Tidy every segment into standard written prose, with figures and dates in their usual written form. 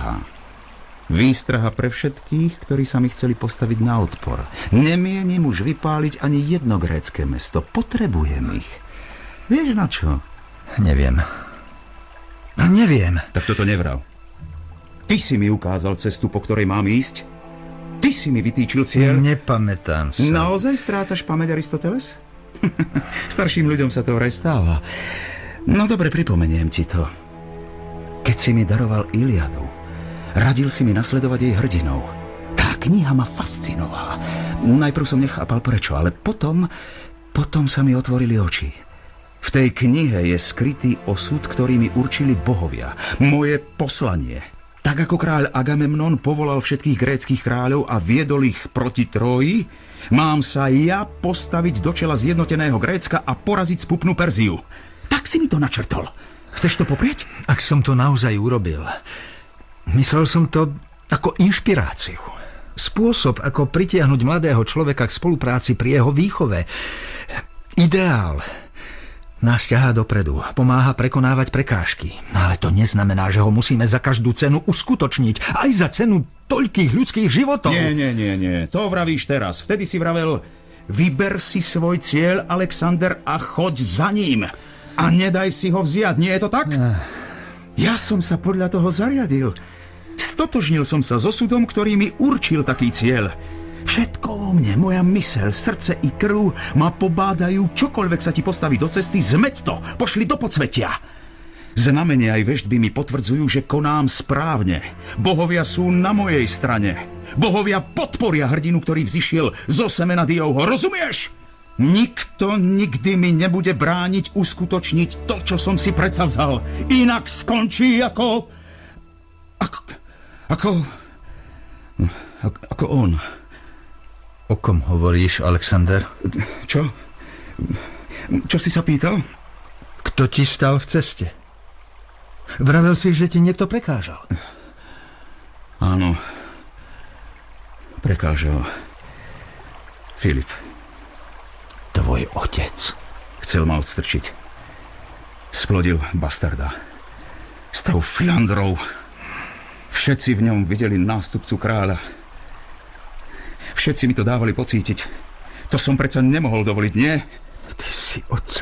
výstraha. Výstraha pre všetkých, ktorí sa mi chceli postaviť na odpor. Nemienim už vypáliť ani jedno grécke mesto. Potrebujem ich. Vieš na čo? Neviem. Tak toto nevrav. Ty si mi ukázal cestu, po ktorej mám ísť. Ty si mi vytýčil cieľ. Nepamätám sa. Naozaj strácaš pamäť, Aristoteles? Starším ľuďom sa to vraj stáva. No dobre, pripomeniem ti to. Keď si mi daroval Iliadu, radil si mi nasledovať jej hrdinov. Tá kniha ma fascinovala. Najprv som nechápal prečo, ale potom sa mi otvorili oči. V tej knihe je skrytý osud, ktorý mi určili bohovia. Moje poslanie. Tak ako kráľ Agamemnon povolal všetkých gréckych kráľov a viedol ich proti Tróji, mám sa ja postaviť do čela zjednoteného Grécka a poraziť spupnú Perziu. Tak si mi to načrtol. Chceš to poprieť? Ak som to naozaj urobil, myslel som to ako inšpiráciu. Spôsob, ako pritiahnuť mladého človeka k spolupráci pri jeho výchove. Ideál nás ťahá dopredu, pomáha prekonávať prekážky. Ale to neznamená, že ho musíme za každú cenu uskutočniť. Aj za cenu toľkých ľudských životov. Nie. To vravíš teraz. Vtedy si vravel, vyber si svoj cieľ, Alexander, a choď za ním. A nedaj si ho vziať. Nie je to tak? Ja som sa podľa toho zariadil. Stotožnil som sa s osudom, ktorý mi určil taký cieľ. Všetko vo mne, moja myseľ, srdce i krv ma pobádajú, čokoľvek sa ti postaví do cesty, zmeť to, pošli do podsvetia. Znamenia aj veštby mi potvrdzujú, že konám správne. Bohovia sú na mojej strane. Bohovia podporia hrdinu, ktorý vzišiel zo semena Diovho. Rozumieš? Nikto nikdy mi nebude brániť uskutočniť to, čo som si predsavzal. Inak skončí ako on. O kom hovoríš, Alexander? Čo? Čo si sa pýtal? Kto ti stal v ceste? Vravel si, že ti niekto prekážal. Áno. Prekážal. Filip. Tvoj otec. Chcel ma odstrčiť. Splodil bastarda. S tou Filandrou. Všetci v ňom videli nástupcu kráľa. Všetci mi to dávali pocítiť. To som predsa nemohol dovoliť, nie? Ty si otca...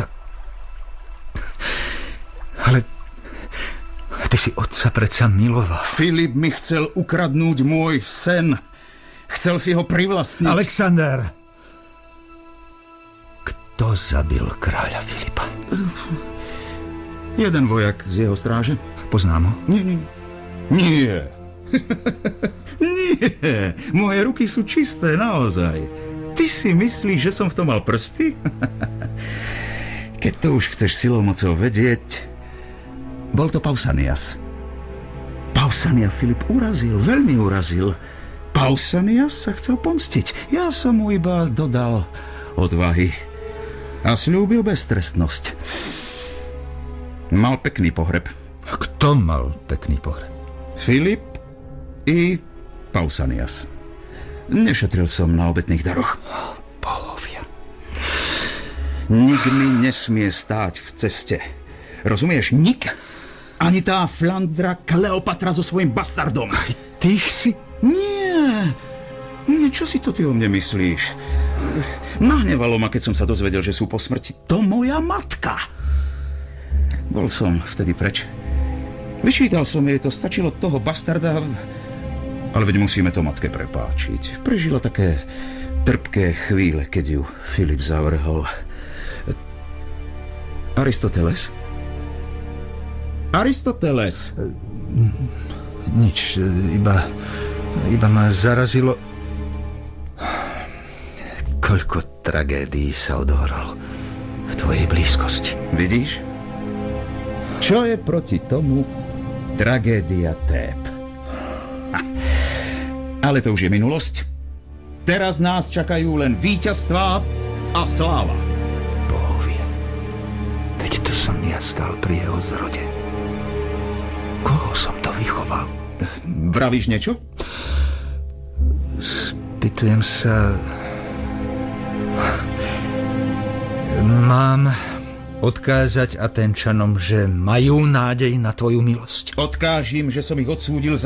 Ale... Ty si otca predsa miloval. Filip mi chcel ukradnúť môj sen. Chcel si ho privlastniť. Alexander! Kto zabil kráľa Filipa? Jeden vojak z jeho stráže. Poznám ho? Nie. Nie. Moje ruky sú čisté, naozaj. Ty si myslíš, že som v tom mal prsty? Keď to už chceš silou mocou vedieť, bol to Pausanias. Pausania Filip urazil, veľmi urazil. Pausanias sa chcel pomstiť. Ja som mu iba dodal odvahy a sľúbil beztrestnosť. Mal pekný pohreb. Kto mal pekný pohreb? Filip i Pausanias. Nešetril som na obetných daroch. Bohovia. Nik mi nesmie stáť v ceste. Rozumieš? Nik? Ani tá Flandra Kleopatra so svojím bastardom. Aj ty si... Nie, čo si to ty o mne myslíš? Nahnevalo ma, keď som sa dozvedel, že sú po smrti. To moja matka. Bol som vtedy preč. Vyčítal som jej to, stačilo toho bastarda... Ale veď musíme to matke prepáčiť. Prežila také trpké chvíle, keď ju Filip zavrhol. Aristoteles? Aristoteles! Nič, iba ma zarazilo... Koľko tragédií sa odohralo v tvojej blízkosti. Vidíš? Čo je proti tomu tragédia Tép? Ale to už je minulosť. Teraz nás čakajú len víťazstvá a sláva. Bohovie, veď to som ja stál pri jeho zrode. Koho som to vychoval? Vravíš niečo? Spýtujem sa... Mám odkázať Aténčanom, že majú nádej na tvoju milosť? Odkážim, že som ich odsúdil